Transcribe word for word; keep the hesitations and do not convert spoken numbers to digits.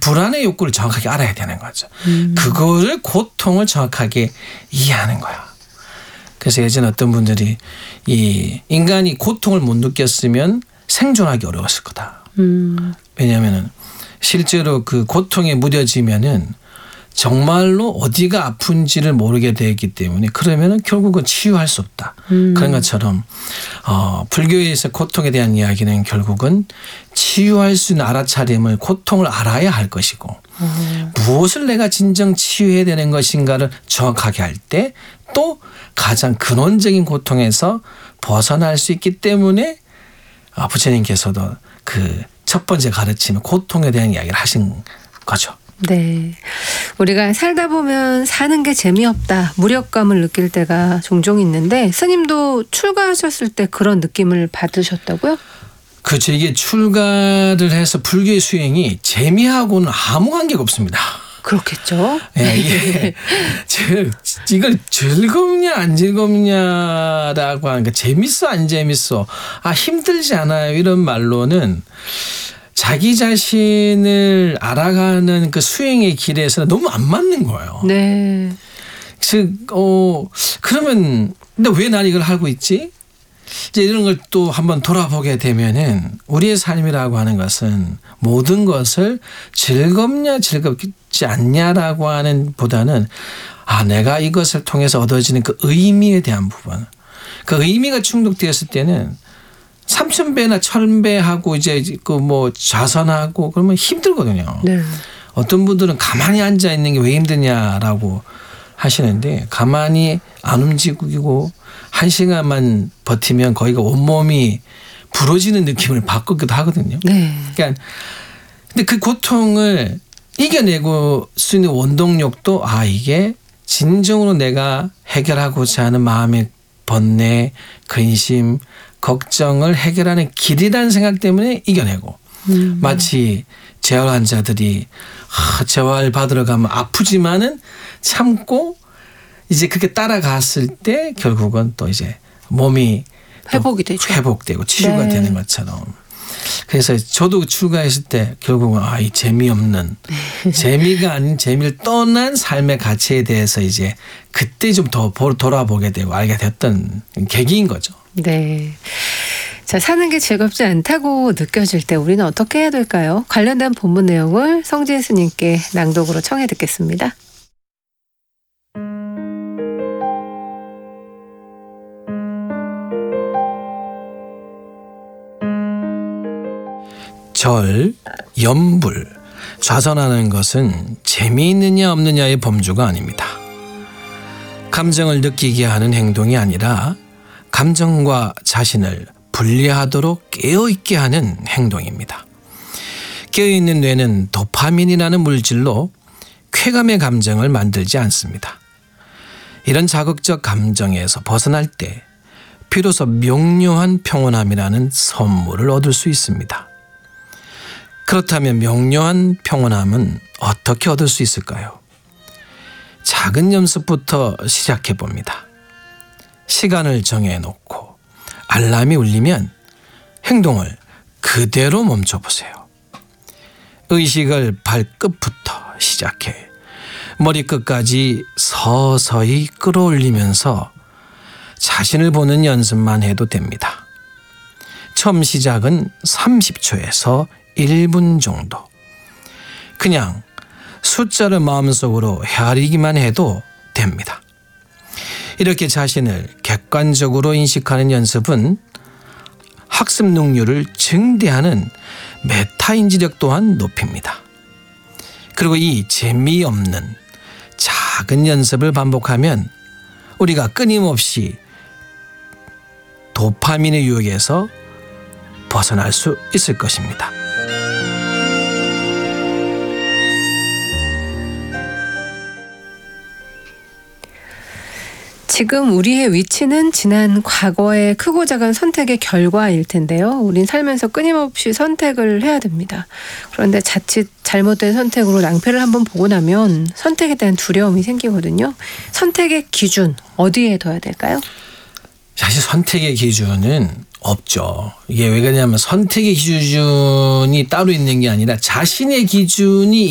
불안의 욕구를 정확하게 알아야 되는 거죠. 음. 그거를 고통을 정확하게 이해하는 거야. 그래서 예전 어떤 분들이 이 인간이 고통을 못 느꼈으면 생존하기 어려웠을 거다. 음. 왜냐하면은 실제로 그 고통에 무뎌지면은 정말로 어디가 아픈지를 모르게 되기 때문에 그러면은 결국은 치유할 수 없다. 음. 그런 것처럼 어, 불교에서 고통에 대한 이야기는 결국은 치유할 수 있는 알아차림을 고통을 알아야 할 것이고 음. 무엇을 내가 진정 치유해야 되는 것인가를 정확하게 할 때 또 가장 근원적인 고통에서 벗어날 수 있기 때문에 부처님께서도 그 첫 번째 가르침은 고통에 대한 이야기를 하신 거죠. 네. 우리가 살다 보면 사는 게 재미없다, 무력감을 느낄 때가 종종 있는데 스님도 출가하셨을 때 그런 느낌을 받으셨다고요? 그렇죠. 이게 출가를 해서 불교의 수행이 재미하고는 아무 관계가 없습니다. 그렇겠죠. 네, 이게 이걸 즐겁냐 안 즐겁냐라고 하는 게 재밌어 안 재밌어 아 힘들지 않아요 이런 말로는 자기 자신을 알아가는 그 수행의 길에서는 너무 안 맞는 거예요. 네. 즉, 어, 그러면 근데 왜 난 이걸 하고 있지? 이제 이런 걸 또 한번 돌아보게 되면은 우리의 삶이라고 하는 것은 모든 것을 즐겁냐 즐겁지 않냐라고 하는 보다는 아 내가 이것을 통해서 얻어지는 그 의미에 대한 부분 그 의미가 충족되었을 때는 삼천 배나 천 배 하고 이제 그 뭐 좌선하고 그러면 힘들거든요. 네. 어떤 분들은 가만히 앉아 있는 게 왜 힘드냐라고 하시는데 가만히 안 움직이고 한 시간만 버티면 거의가 온몸이 부러지는 느낌을 받기도 하거든요. 네. 그러니까 근데 그 고통을 이겨내고 수 있는 원동력도 아 이게 진정으로 내가 해결하고자 하는 마음의 번뇌, 근심, 걱정을 해결하는 길이라는 생각 때문에 이겨내고 음. 마치 재활 환자들이 아, 재활 받으러 가면 아프지만은 참고 이제 그렇게 따라갔을 때 결국은 또 이제 몸이 회복이 되죠. 회복되고 치유가 네. 되는 것처럼. 그래서 저도 출가했을 때 결국은 아, 이 재미없는 재미가 아닌 재미를 떠난 삶의 가치에 대해서 이제 그때 좀 더 돌아보게 되고 알게 됐던 계기인 거죠. 네. 자, 사는 게 즐겁지 않다고 느껴질 때 우리는 어떻게 해야 될까요? 관련된 본문 내용을 성진 스님께 낭독으로 청해 듣겠습니다. 절, 염불, 좌선하는 것은 재미있느냐 없느냐의 범주가 아닙니다. 감정을 느끼게 하는 행동이 아니라 감정과 자신을 분리하도록 깨어있게 하는 행동입니다. 깨어있는 뇌는 도파민이라는 물질로 쾌감의 감정을 만들지 않습니다. 이런 자극적 감정에서 벗어날 때 비로소 명료한 평온함이라는 선물을 얻을 수 있습니다. 그렇다면 명료한 평온함은 어떻게 얻을 수 있을까요? 작은 연습부터 시작해 봅니다. 시간을 정해놓고 알람이 울리면 행동을 그대로 멈춰보세요. 의식을 발끝부터 시작해 머리끝까지 서서히 끌어올리면서 자신을 보는 연습만 해도 됩니다. 처음 시작은 삼십 초에서 일 분 정도. 그냥 숫자를 마음속으로 헤아리기만 해도 됩니다. 이렇게 자신을 객관적으로 인식하는 연습은 학습 능률을 증대하는 메타인지력 또한 높입니다. 그리고 이 재미없는 작은 연습을 반복하면 우리가 끊임없이 도파민의 유혹에서 벗어날 수 있을 것입니다. 지금 우리의 위치는 지난 과거의 크고 작은 선택의 결과일 텐데요. 우린 살면서 끊임없이 선택을 해야 됩니다. 그런데 자칫 잘못된 선택으로 낭패를 한번 보고 나면 선택에 대한 두려움이 생기거든요. 선택의 기준 어디에 둬야 될까요? 사실 선택의 기준은 없죠. 이게 왜 그러냐면 선택의 기준이 따로 있는 게 아니라 자신의 기준이